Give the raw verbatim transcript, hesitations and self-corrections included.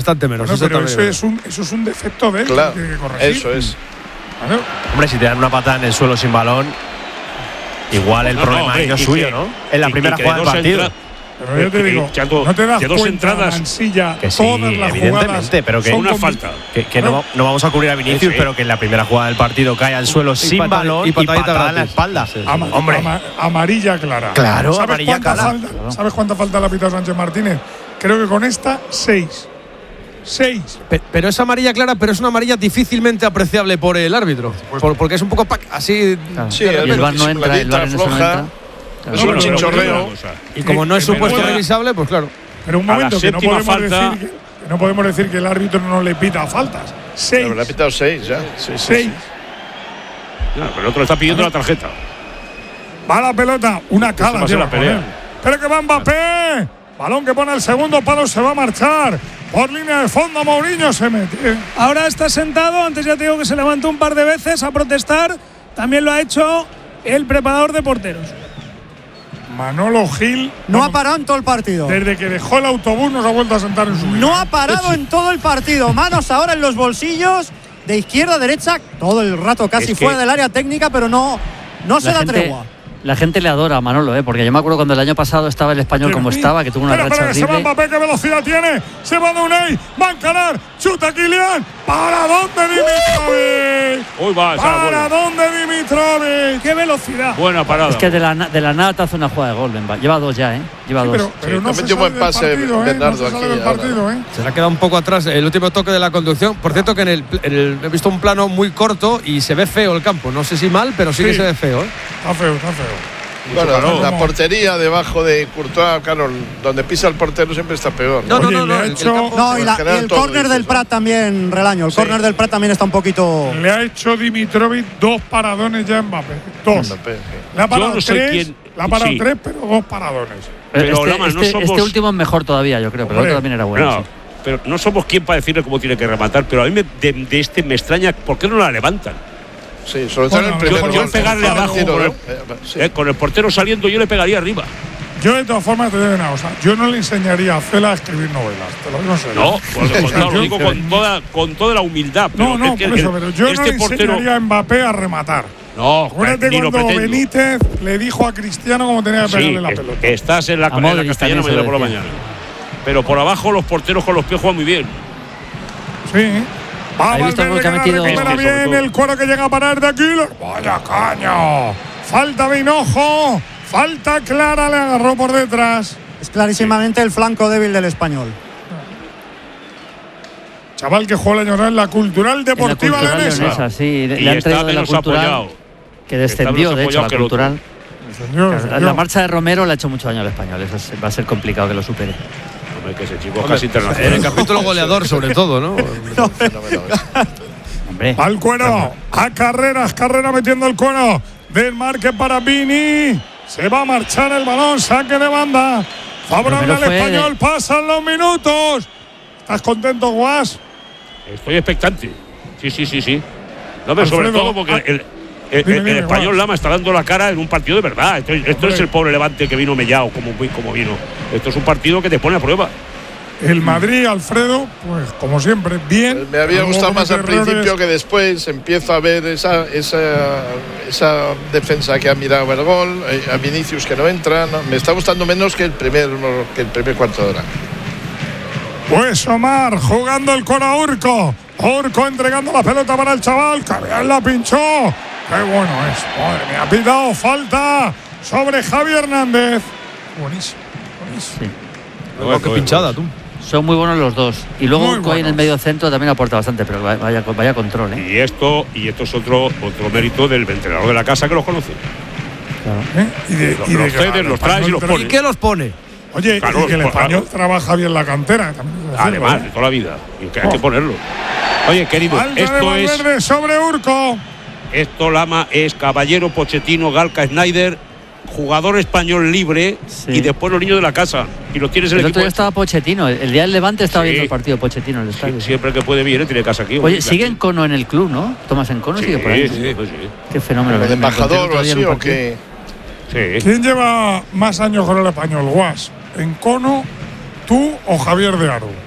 bastante menos. Bueno, eso pero también eso es, un, eso es un defecto de él. Claro, que tiene que corregir. eso es. Claro. Hombre, si te dan una patada en el suelo sin balón, igual el no, problema no, hombre, no es y suyo, que- ¿no? En la y- primera y que jugada del dos partido. entra- Pero yo te Eh, digo, Chato, no te das que dos cuenta, entradas- Mansilla, Que sí, todas las evidentemente, jugadas pero que son una con- falta. Que, que no, no vamos a cubrir a Vinicius, Sí. pero que en la primera jugada del partido cae al suelo sin patadi- balón y y patadita patada en la gratis. espalda. Sí, sí. Ama- Hombre. ama- amarilla clara. Claro, ¿Sabes amarilla cuánta clara. falta, ¿Sabes cuánta falta le ha pitado Sánchez Martínez? Creo que con esta, seis. Seis. Pe- Pero es amarilla clara, pero es una amarilla difícilmente apreciable por el árbitro. Por- porque es un poco pac, así. Claro. Sí, y el el V A R no entra, el V A R en eso no floja. entra. Es un Bueno, pero chinchorreo. una cosa. Y como no es Que me supuesto pueda- revisable, pues claro. Pero un A la momento, que no, séptima podemos falta- decir que, que no podemos decir que el árbitro no le pita faltas. Seis. Pero le ha pitado seis ya. Sí, sí, Seis. sí. Claro, pero el otro le está pidiendo la tarjeta. Va la pelota, una Esa va cala a ser lleva la con pelea. él. Pero que va Mbappé. Balón que pone el segundo palo, se va a marchar. Por línea de fondo, Mourinho se mete. Ahora está sentado, antes ya te digo que se levantó un par de veces a protestar. También lo ha hecho el preparador de porteros. Manolo Gil. No ha vamos, parado en todo el partido. Desde que dejó el autobús no se ha vuelto a sentar en su vida. No ha parado en todo el partido. Manos ahora en los bolsillos, de izquierda a derecha, todo el rato casi Es que- fuera del área técnica, pero no, no se La da gente, tregua. la gente le adora a Manolo, ¿eh? Porque yo me acuerdo cuando el año pasado estaba el Español como estaba, que tuvo una Espera, racha espera, que se va horrible. Mbappé, qué velocidad tiene. Se va de Unai, va a encarar. Chuta Kylian. ¿Para dónde Dimitrovic? Uy, va, esa ¿Para buena. dónde Dimitrovic? ¡Qué velocidad! Buena parada. Es que de la, na- de la nada te hace una jugada de gol, Bemba. Lleva dos ya, ¿eh? Lleva Sí, dos. pero, pero Sí, no también se dio sale buen del pase partido, ¿eh? Bernardo no se sale aquí del ahora. partido, ¿eh? Se le ha quedado un poco atrás el último toque de la conducción. Por cierto, que en el, en el- he visto un plano muy corto y se ve feo el campo. No sé si mal, pero sí, Sí. que se ve feo. ¿eh? Está feo, está feo. Bueno, calor. la portería debajo de Courtois, claro, donde pisa el portero siempre está peor. No, no, Oye, no. le no, ha el- el hecho- campo- No, y, la- en general y el todo, córner dices, del ¿no? Prat también, Relaño. El Sí. córner del Prat también está un poquito. Le ha hecho Dimitrovic dos paradones ya a Mbappé. Dos. Mbappé, sí. Le ha parado no sé tres, quién- le ha parado sí. tres, pero dos paradones. Pero, este, Lama, no este- somos- este último es mejor todavía, yo creo, pero el Hombre, otro también era bueno. No, sí. pero no somos quien para decirle cómo tiene que rematar, pero a mí me- de, de este me extraña por qué no la levantan. Sí, sobre todo en el Bueno, primer yo- yo gol. pegarle El abajo tiro, por el- ¿no? Eh, sí. Eh, con el portero saliendo yo le pegaría arriba. Yo, de todas formas, te digo una cosa. Yo no le enseñaría a Cela a escribir novelas. Te lo digo en serio. No, por lo contrario, lo digo con toda, con toda la humildad. No, pero no, es que por eso, el- pero yo este no le portero, enseñaría a Mbappé a rematar. no, Acuérdate ni lo cuando pretendo. Benítez le dijo a Cristiano cómo tenía que Sí, pegarle la que- pelota. que estás en la, A en la Modric castellana también se mañana lo por la decía. mañana. Pero por abajo los porteros con los pies juegan muy bien. Sí. Va ¿Habéis visto el gol Valverde, que ha que la metido? recupera Este, sobre bien todo. el cuero que llega a parar de Aquiles. Vaya caño. Falta de Hinojo. Falta clara, le agarró por detrás. Es clarísimamente el flanco débil del Español. Chaval que jugó el año pasado en la Cultural En la Deportiva cultural Leonesa. leonesa, sí. Le, Y le han está traído de la menos cultural, apoyado. que descendió, menos de hecho, apoyado la que el otro. cultural. Señor, La, señor. la marcha de Romero le ha hecho mucho daño al Español. Eso es- va a ser complicado que lo supere. Hombre, que ese chico es Hombre, casi en el internacional. capítulo goleador, sobre todo, ¿no? Fenómeno, ¿eh? Hombre. Al cuero, a carreras, carrera metiendo el cuero. Desmarque para Vini. Se va a marchar el balón, saque de banda. Favorable al Romero fue- Español, pasan los minutos. ¿Estás contento, Guas? Estoy expectante. Sí, sí, sí, sí. No, pero sobre Alfredo, todo porque ah, el, el- el- dime, el dime, español Guas. Lama está dando la cara en un partido de verdad. Esto, esto Hombre. es el pobre Levante que vino mellado como, como vino. Esto es un partido que te pone a prueba. El Madrid, Alfredo, pues como siempre, bien. Me había Luego gustado más al comete errores. principio que después. Empiezo a ver esa, esa, esa defensa que ha mirado el gol, eh, a Vinicius que no entra. No, me está gustando menos que el primer, que el primer cuarto de hora. Pues Omar jugando el coro a Urco. Urco entregando la pelota para el chaval. Que bien la pinchó. Qué bueno es. Madre mía, ha pitado falta sobre Javi Hernández. Buenísimo, buenísimo. Sí. Oh, qué pinchada, tú. Son muy buenos los dos. Y luego Muy Urco ahí en el buenos. medio centro también aporta bastante, pero vaya, vaya, vaya control, ¿eh? Y esto, y esto es otro, otro mérito del entrenador de la casa que los conoce. ¿Eh? Y de, Los- y de los que cedes, el los traes y los español pones. ¿Y qué los pone? Oye, Claro, y que el pues, español claro. trabaja bien la cantera. también hay que decirlo, Además, de ¿eh? toda la vida. Y que hay que Oh. ponerlo. Oye, querido, Falta de esto es. Valverde sobre Urco. Esto, Lama, es Caballero, Pochettino, Galca, Snyder, jugador español libre Sí. y después los niños de la casa. Y los tienes en El el otro equipo. día estaba Pochettino. El día del Levante estaba Sí. viendo el partido Pochettino en el Sí, estadio. siempre que puede viene, tiene casa aquí. Oye, sigue Encono en el club, ¿no? Tomás Encono sigue por ahí. Sí, sí, pues sí. Qué fenómeno. ¿El Me encontré embajador otro o día en así un o partido. qué? Sí. ¿Quién lleva más años con el español, Guas? ¿Encono, tú o Javier de Aro?